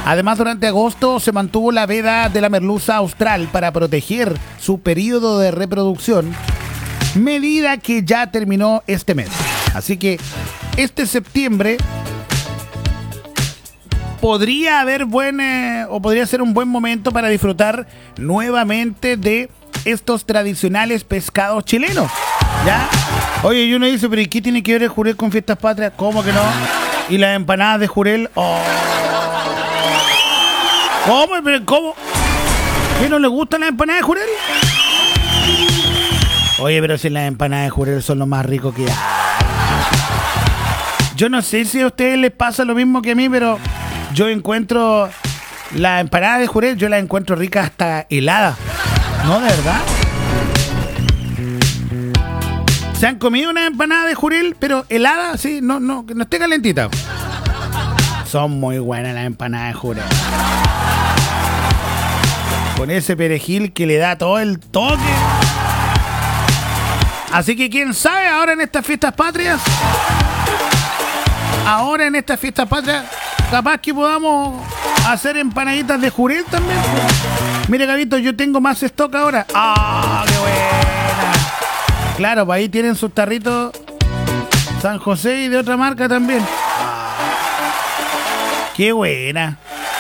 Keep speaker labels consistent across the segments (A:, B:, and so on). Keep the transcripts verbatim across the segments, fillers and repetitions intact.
A: Además, durante agosto se mantuvo la veda de la merluza austral para proteger su periodo de reproducción, medida que ya terminó este mes. Así que este septiembre podría haber buen eh, o podría ser un buen momento para disfrutar nuevamente de estos tradicionales pescados chilenos. ¿Ya? Oye, y uno dice, pero ¿y qué tiene que ver el jurel con fiestas patrias? ¿Cómo que no? ¿Y las empanadas de jurel? Oh. ¿Cómo? ¿Pero cómo? ¿Qué no le gustan las empanadas de jurel? Oye, pero si las empanadas de jurel son lo más rico que hay. Yo no sé si a ustedes les pasa lo mismo que a mí, pero yo encuentro las empanadas de jurel, yo las encuentro ricas hasta heladas. ¿No, de verdad? ¿Se han comido una empanada de jurel, pero helada? Sí, no, no, que no esté calentita. Son muy buenas las empanadas de jurel. Con ese perejil que le da todo el toque. Así que quién sabe, ahora en estas fiestas patrias, ahora en estas fiestas patrias, capaz que podamos hacer empanaditas de jurel también. Mire, Gabito, yo tengo más stock ahora. ¡Ah, qué buena! Claro, pues ahí tienen sus tarritos San José y de otra marca también. ¡Qué buena!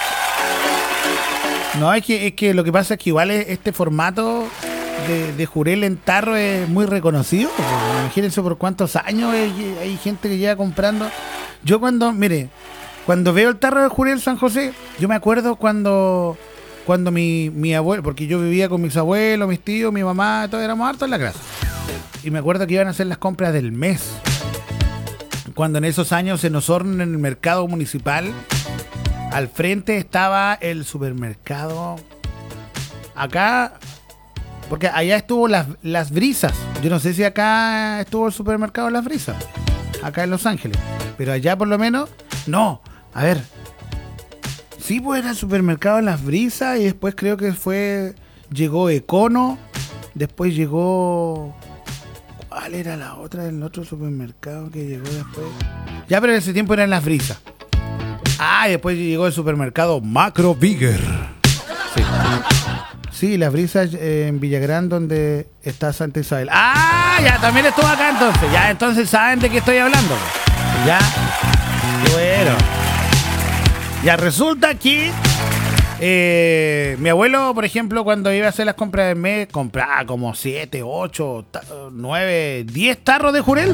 A: No, es que, es que lo que pasa es que igual este formato de, de jurel en tarro es muy reconocido. Imagínense por cuántos años hay, hay gente que lleva comprando. Yo cuando, mire, cuando veo el tarro de jurel San José, yo me acuerdo cuando... Cuando mi, mi abuelo, porque yo vivía con mis abuelos, mis tíos, mi mamá, todos éramos hartos en la casa. Y me acuerdo que iban a hacer las compras del mes. Cuando en esos años en Osorno, en el mercado municipal, al frente estaba el supermercado. Acá, porque allá estuvo las, las Brisas. Yo no sé si acá estuvo el supermercado Las Brisas. Acá en Los Ángeles. Pero allá por lo menos, no. A ver. Sí, pues era el supermercado Las Brisas y después creo que fue... Llegó Econo, después llegó... ¿Cuál era la otra? El otro supermercado que llegó después... Ya, pero en ese tiempo eran Las Brisas. Ah, y después llegó el supermercado Macro Bigger. Sí, sí, Las Brisas eh, en Villagrán, donde está Santa Isabel. Ah, ya, también estuvo acá entonces. Ya, entonces saben de qué estoy hablando. Ya, qué bueno. Ya resulta que eh, mi abuelo, por ejemplo, cuando iba a hacer las compras del mes, compraba como siete, ocho, nueve, diez tarros de jurel.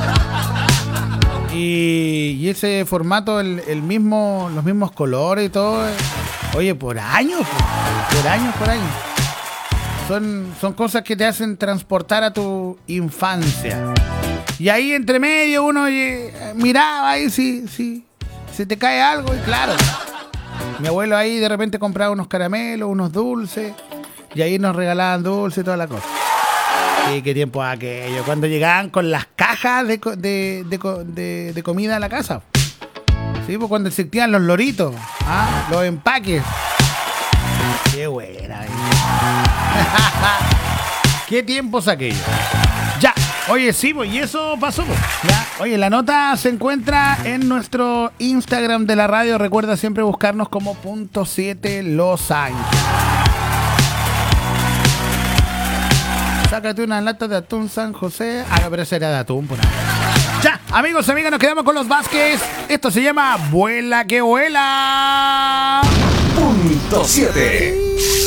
A: Y, y ese formato, el, el mismo, los mismos colores y todo. Oye, por años, por años, por años. Son, son cosas que te hacen transportar a tu infancia. Y ahí entre medio uno eh, miraba ahí si... si se te cae algo y claro, mi abuelo ahí de repente compraba unos caramelos, unos dulces y ahí nos regalaban dulces y toda la cosa. Y qué tiempo aquello, cuando llegaban con las cajas de, de, de, de, de comida a la casa. Sí, pues cuando existían los loritos, ¿ah? Los empaques. Qué buena. Qué tiempos aquellos. Ya. Oye, sí, pues, y eso pasó, pues. ¿Ya? Oye, la nota se encuentra en nuestro Instagram de la radio. Recuerda siempre buscarnos como punto siete Los Ángeles. Sácate una lata de atún San José. Ah, no, pero esa era de atún, pues. Ya, amigos, amigas, nos quedamos con los Vázquez. Esto se llama Vuela que vuela.
B: Punto siete.